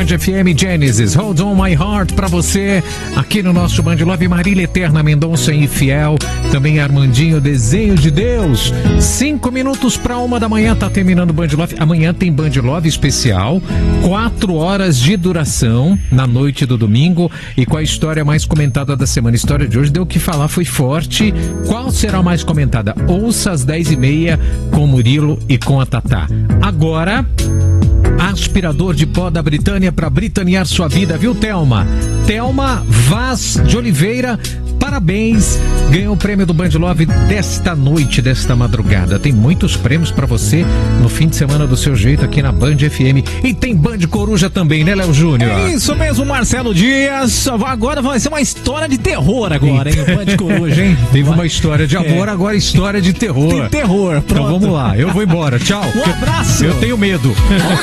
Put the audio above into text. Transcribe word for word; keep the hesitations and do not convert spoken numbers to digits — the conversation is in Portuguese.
F M, Genesis, Hold On My Heart pra você, aqui no nosso Band Love. Marília Eterna Mendonça, Infiel, também Armandinho, Desenho de Deus. Cinco minutos pra uma da manhã, tá terminando o Band Love. Amanhã tem Band Love especial, quatro horas de duração na noite do domingo, e com a história mais comentada da semana. A história de hoje deu o que falar, foi forte. Qual será a mais comentada? Ouça às dez e meia com o Murilo e com a Tatá. Agora, aspirador de pó da Britânia para britanear sua vida, viu, Thelma? Thelma Vaz de Oliveira, parabéns, ganhou o prêmio do Band Love desta noite, desta madrugada. Tem muitos prêmios para você no fim de semana do seu jeito aqui na Band F M. E tem Band Coruja também, né, Léo Júnior? É isso mesmo, Marcelo Dias. Agora vai ser uma história de terror agora, hein? Band Coruja, hein? Teve uma história de amor, é. Agora história de terror. De terror, pronto. Então vamos lá, eu vou embora, tchau. Um abraço. Eu tenho medo.